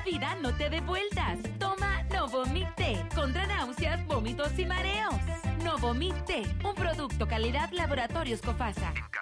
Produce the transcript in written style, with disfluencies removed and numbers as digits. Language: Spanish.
vida no te dé vueltas. Toma Novomil T contra náuseas, vómitos y mareos. Novomil T, un producto calidad Laboratorios Cofasa.